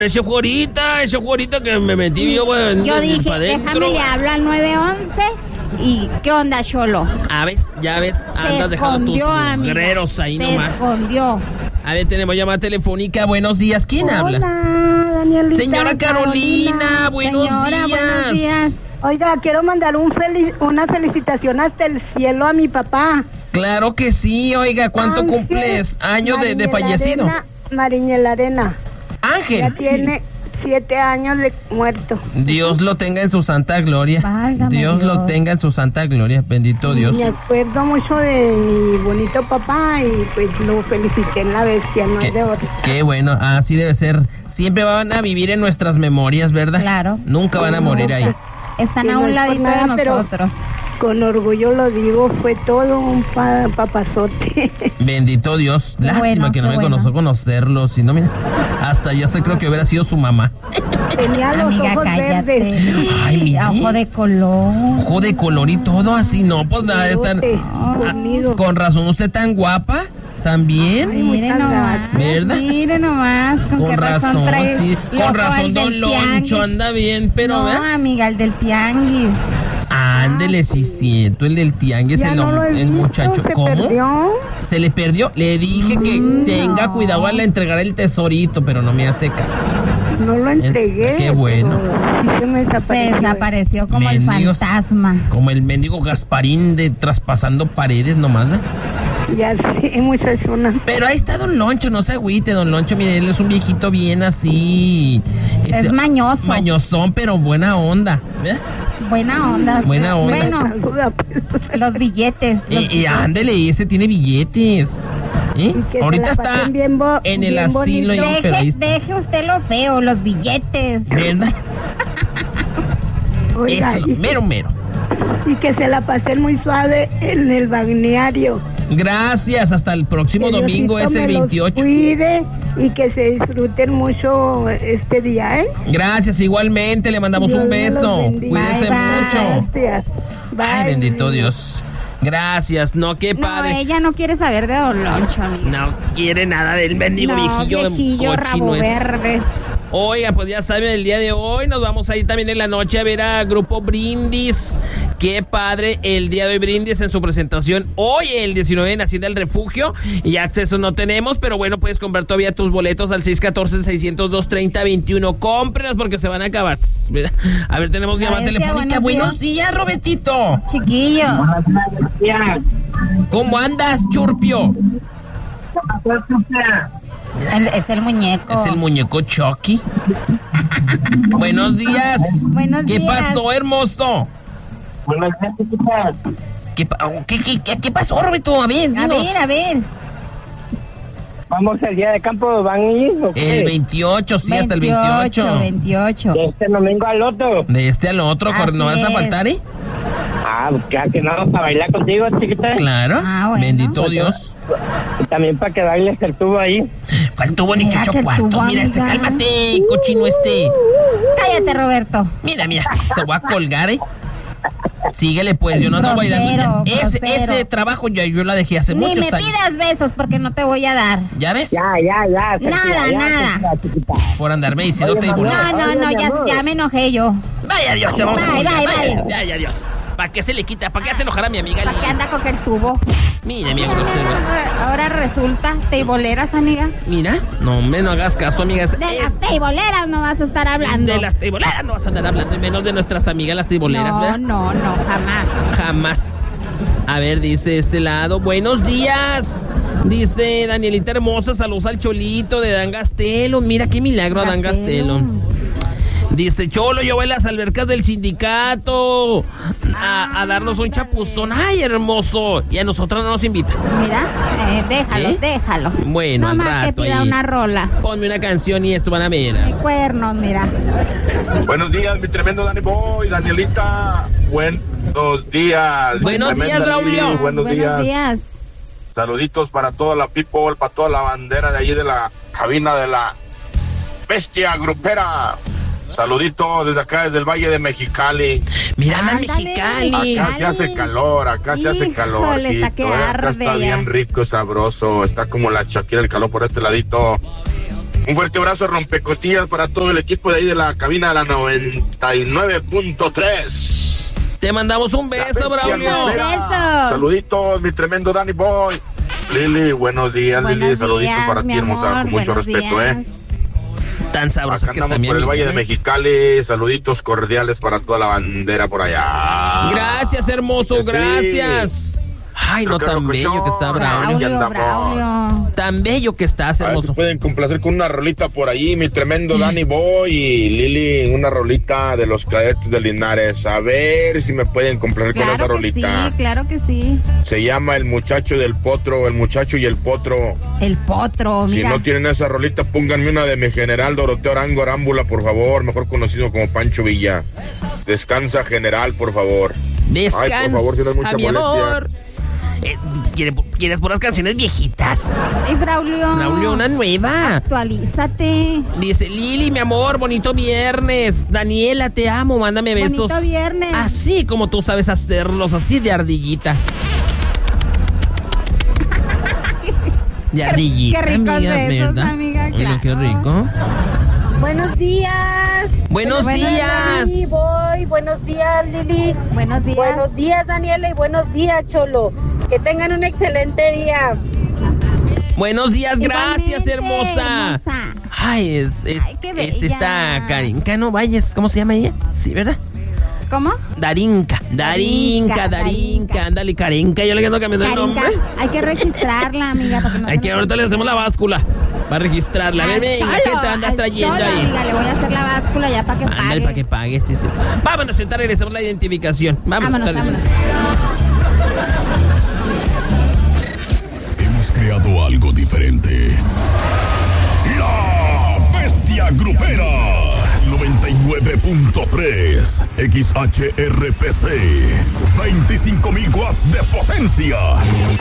Ese juorita que me metí yo dije, pa' dentro. déjame le hablo al 911 y ¿qué onda, cholo? Ya ves, andas dejando tus mugreros ahí nomás. Se escondió. A ver, tenemos llamada telefónica. Buenos días, ¿quién habla? Danielita. Señora Carolina, buenos días. Oiga, quiero mandar una felicitación hasta el cielo a mi papá. Claro que sí, oiga, ¿cuánto cumples años de fallecido? Mariñel Arena. Ángel. Ya tiene 7 años de muerto. Dios lo tenga en su santa gloria. Válgame Dios lo tenga en su santa gloria, bendito Dios. Me acuerdo mucho de mi bonito papá y pues lo felicité en la bestia, no es de otro. Qué bueno, así debe ser. Siempre van a vivir en nuestras memorias, ¿verdad? Claro. Nunca van a morir ahí. Están a un ladito de nosotros. Con orgullo lo digo, fue todo un papazote. Bendito Dios. Lástima que no me conoció conocerlo. Si no, mira, hasta yo creo que hubiera sido su mamá. Tenía los ojos verdes. Ay, mira. Ojo de color. Ojo de color y todo así. No, pues nada, con razón, usted tan guapa. ¿También? Ay, mire nomás, ¿verdad? Mire nomás, con qué razón trae. Sí. Con razón Don Loncho anda bien, pero no, ¿verdad? amiga, el del tianguis. Ándele, sí, siento, el del tianguis, el muchacho. ¿Se ¿Cómo? perdió? ¿Se le perdió? Le dije que tenga cuidado al entregar el tesorito, pero no me hace caso. No lo entregué. Qué bueno. Se desapareció como mendigos, el fantasma. Como el mendigo Gasparín traspasando paredes nomás, ¿no? Ya sé, muchachona. Pero ahí está Don Loncho, no se agüite, Don Loncho, mire, él es un viejito bien así. Es mañoso. Mañosón, pero buena onda, ¿verdad? Buena onda. Buena onda. Bueno, los billetes. Y ándele, ese tiene billetes. Ahorita está en el asilo. Deje usted lo feo, los billetes. ¿Verdad? Oiga, eso, mero. Y que se la pasen muy suave en el balneario. Gracias, hasta el próximo domingo, es el 28. Cuide y que se disfruten mucho este día, ¿eh? Gracias, igualmente, le mandamos un beso. Cuídese mucho. Gracias. Bye. Ay, bendito Dios. Gracias, no, qué padre. No, ella no quiere saber de Don Loncho, amiga. No quiere nada del mendigo viejillo rabo verde. Oiga, pues ya saben, el día de hoy nos vamos a ir también en la noche a ver a Grupo Brindis. Qué padre, el día de hoy Brindis en su presentación. Hoy el 19 en Hacienda del Refugio. Y acceso no tenemos, pero bueno, puedes comprar todavía tus boletos al 614-602-3021. Cómprelos porque se van a acabar. A ver, tenemos llamada telefónica. Buenos días, Robertito. Chiquillo. Buenos días. ¿Cómo andas, Churpio? Es el muñeco. Es el muñeco Chucky. Buenos días. Buenos días. ¿Qué pasó, hermoso? Buenos días, ¿Qué pasó, Roberto? A ver. ¿Vamos al día de campo? ¿Van a ir o qué? El 28, sí, hasta el 28. De este domingo al otro. De este al otro, ¿no vas a faltar, eh? Claro que no, para bailar contigo, chiquita. Claro, bueno. Bendito Dios. Y también para que bailes el tubo ahí. ¿Cuál tubo ni qué cuarto? Mira, cálmate, cochino Cállate, Roberto. Mira, te voy a colgar, Síguele, pues, yo no ando bailando. Ese trabajo yo la dejé hace muchos años. Ni me pidas besos porque no te voy a dar. ¿Ya ves? Ya. Nada. Por andarme diciéndote. No, ya me enojé yo. Vaya Dios, te vamos a Bye. Vaya Dios. ¿Para qué se le quita? ¿Para qué hace enojar a mi amiga? ¿Para qué anda con el tubo? Mire, mi grosero. Ahora resulta, teiboleras, amiga. Mira, no hagas caso, amigas. De las teiboleras no vas a estar hablando. De las teiboleras no vas a andar hablando, y menos de nuestras amigas las teiboleras, ¿verdad? No, jamás. A ver, dice este lado, buenos días. Dice Danielita hermosa, saludos al Cholito de Dan Gastelum. Mira qué milagro a Dan Gastelum. Dice, Cholo, yo voy a las albercas del sindicato a darnos un chapuzón. ¡Ay, hermoso! Y a nosotros no nos invitan. Mira, déjalo. Bueno, al rato que pida una rola. Ponme una canción y esto van a ver. Hay cuernos, mira. Buenos días, mi tremendo Danny Boy, Danielita. Buenos días. Buenos días, Braulio. Buenos días. Saluditos para toda la people, para toda la bandera de allí de la cabina de la bestia grupera. Saludito desde acá, desde el Valle de Mexicali. Mira, Mexicali. Acá se hace calor, Sí, acá está bien rico, sabroso. Está como la Shakira, el calor por este ladito. Un fuerte abrazo rompecostillas para todo el equipo de ahí de la cabina de la 99.3. Te mandamos un beso, Braulio. Beso. Saluditos, mi tremendo Danny Boy. Lili, buenos días, Buenos Lili. Saluditos días, para mi ti, hermosa. amor, Con mucho buenos respeto, días. Tan sabroso Acá que andamos está mi por el amigo, Valle de ¿eh? Mexicali. Saluditos cordiales para toda la bandera por allá. Gracias, hermoso, Sí. gracias. Ay, no, Creo tan que bello que está Braulio. Ya andamos. Braulio. Tan bello que estás, A ver si hermoso. pueden complacer con una rolita por ahí, mi tremendo Danny Boy y Lili, una rolita de los Cadetes de Linares. A ver si me pueden complacer con esa Claro que rolita. sí, claro que sí. Se llama El Muchacho del Potro, El Muchacho y el Potro. El potro, Si mira. no tienen esa rolita, pónganme una de mi general Doroteo Arango Arámbula, por favor, mejor conocido como Pancho Villa. Descansa, general, por favor. Descansa, Ay, por favor, si no es mucha mi molestia. amor. ¿Quieres puras canciones viejitas? Ay, Braulio. Braulio, una nueva. Actualízate. Dice, Lili, mi amor, bonito viernes. Daniela, te amo, mándame besos. Bonito viernes. Así como tú sabes hacerlos, así de ardillita. De ardillita, qué ricos amiga, besos, ¿verdad? amiga, Oye, qué claro. rico. Buenos días. Buenos días. Lili, voy. Buenos días, Lili. Buenos días. Buenos días, Daniela, y buenos días, Cholo. Que tengan un excelente día. Buenos días, gracias, Igualmente, hermosa. hermosa. Ay, es qué es esta bella. Karinka, ¿no? Vayas, ¿cómo se llama ella? Sí, ¿verdad? ¿Cómo? Darinka. Darinka. Ándale, Karinka. Yo le ando cambiando el Karinka, nombre. hay que registrarla, amiga, para que no Hay que ahorita le hacemos la báscula para registrarla. A ver, venga, ¿qué te andas trayendo ahí? Amiga, le voy a hacer la báscula ya para que pague. Ándale, para que pague, sí. Vámonos, ahorita regresamos la identificación. Vámonos. Vámonos. Hemos creado algo diferente. La Bestia Grupera 99.3 XHRPC 25,000 watts de potencia.